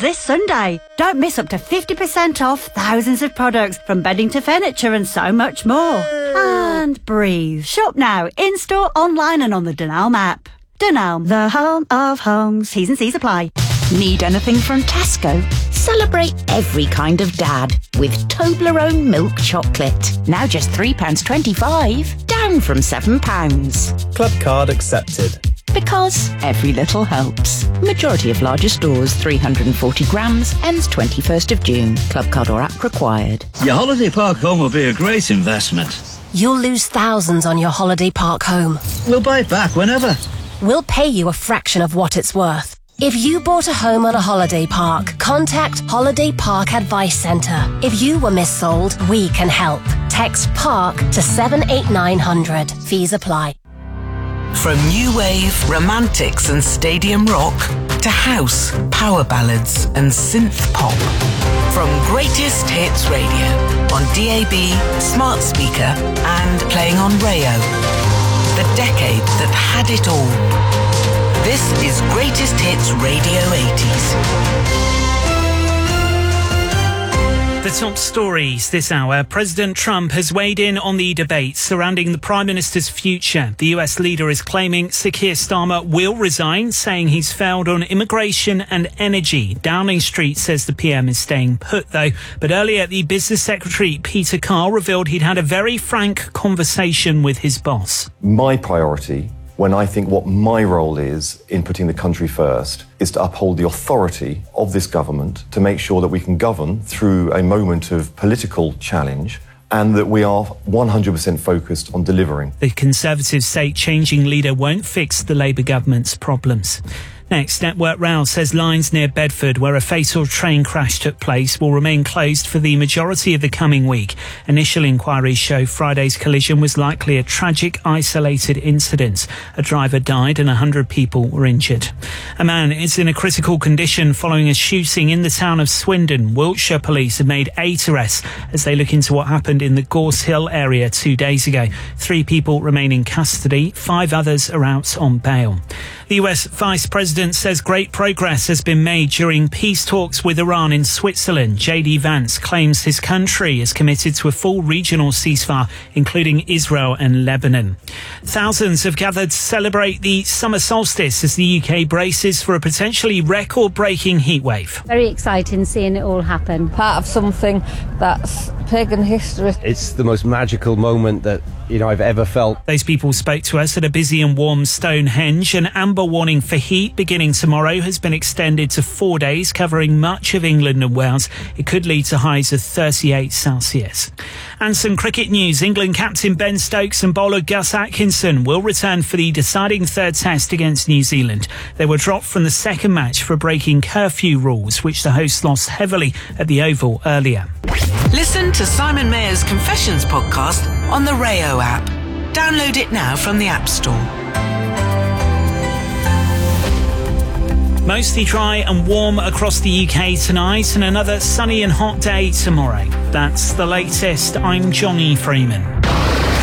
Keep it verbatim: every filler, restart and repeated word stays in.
this Sunday. Don't miss up to fifty percent off thousands of products from bedding to furniture and so much more. And breathe. Shop now, in-store, online and on the Dunelm app. Dunelm, the home of homes. T's and C's apply. Need anything from Tesco? Celebrate every kind of dad with Toblerone milk chocolate. Now just three pounds twenty-five, down from seven pounds. Club card accepted. Because every little helps. Majority of larger stores, three hundred forty grams, ends twenty-first of June. Club card or app required. Your holiday park home will be a great investment. You'll lose thousands on your holiday park home. We'll buy it back whenever. We'll pay you a fraction of what it's worth. If you bought a home on a holiday park, contact Holiday Park Advice Centre. If you were missold, we can help. Text PARK to seven eight nine hundred. Fees apply. From new wave, romantics and stadium rock to house, power ballads and synth pop. From greatest hits radio on D A B, smart speaker and playing on Rayo. The decade that had it all. This is Greatest Hits Radio eighties. The top stories this hour. President Trump has weighed in on the debate surrounding the Prime Minister's future. The U S leader is claiming Sir Keir Starmer will resign, saying he's failed on immigration and energy. Downing Street says the P M is staying put, though. But earlier, the Business Secretary, Peter Carr, revealed he'd had a very frank conversation with his boss. My priority, when I think what my role is in putting the country first, is to uphold the authority of this government to make sure that we can govern through a moment of political challenge and that we are one hundred percent focused on delivering. The Conservatives say changing leader won't fix the Labour government's problems. Next, Network Rail says lines near Bedford, where a fatal train crash took place, will remain closed for the majority of the coming week. Initial inquiries show Friday's collision was likely a tragic, isolated incident. A driver died and one hundred people were injured. A man is in a critical condition following a shooting in the town of Swindon. Wiltshire police have made eight arrests as they look into what happened in the Gorse Hill area two days ago. Three people remain in custody. Five others are out on bail. The U S Vice President says great progress has been made during peace talks with Iran in Switzerland. J D Vance claims his country is committed to a full regional ceasefire, including Israel and Lebanon. Thousands have gathered to celebrate the summer solstice as the U K braces for a potentially record-breaking heatwave. Very exciting seeing it all happen. Part of something that's pagan history. It's the most magical moment that, you know, I've ever felt. Those people spoke to us at a busy and warm Stonehenge. An amber warning for heat beginning tomorrow has been extended to four days, covering much of England and Wales. It could lead to highs of thirty-eight Celsius. And some cricket news. England captain Ben Stokes and bowler Gus Atkinson will return for the deciding third test against New Zealand. They were dropped from the second match for breaking curfew rules, which the hosts lost heavily at the Oval earlier. Listen to Simon Mayer's Confessions podcast on the Rayo app. Download it now from the App Store. Mostly dry and warm across the U K tonight and another sunny and hot day tomorrow. That's the latest. I'm Johnny Freeman.